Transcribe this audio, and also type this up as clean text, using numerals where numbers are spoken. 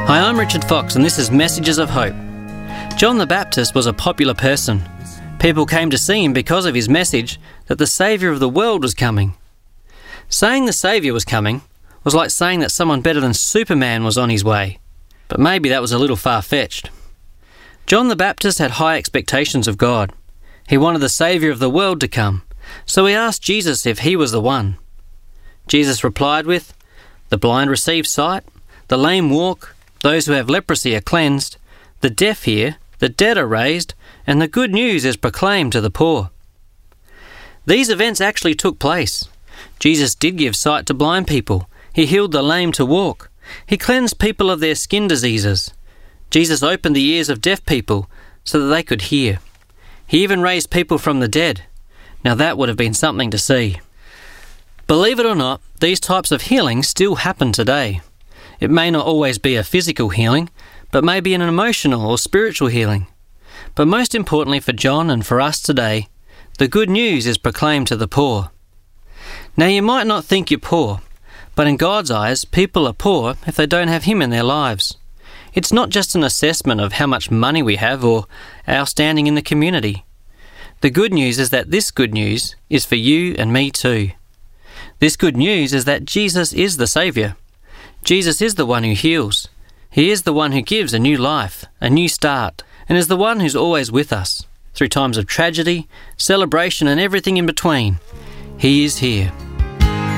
Hi, I'm Richard Fox and this is Messages of Hope. John the Baptist was a popular person. People came to see him because of his message that the Saviour of the world was coming. Saying the Saviour was coming was like saying that someone better than Superman was on his way. But maybe that was a little far-fetched. John the Baptist had high expectations of God. He wanted the Saviour of the world to come, so he asked Jesus if he was the one. Jesus replied with, "The blind receive sight, the lame walk, those who have leprosy are cleansed, the deaf hear, the dead are raised, and the good news is proclaimed to the poor." These events actually took place. Jesus did give sight to blind people. He healed the lame to walk. He cleansed people of their skin diseases. Jesus opened the ears of deaf people so that they could hear. He even raised people from the dead. Now that would have been something to see. Believe it or not, these types of healing still happen today. It may not always be a physical healing, but maybe an emotional or spiritual healing. But most importantly for John and for us today, the good news is proclaimed to the poor. Now you might not think you're poor, but in God's eyes, people are poor if they don't have Him in their lives. It's not just an assessment of how much money we have or our standing in the community. The good news is that this good news is for you and me too. This good news is that Jesus is the Saviour. Jesus is the one who heals. He is the one who gives a new life, a new start, and is the one who's always with us through times of tragedy, celebration and everything in between. He is here.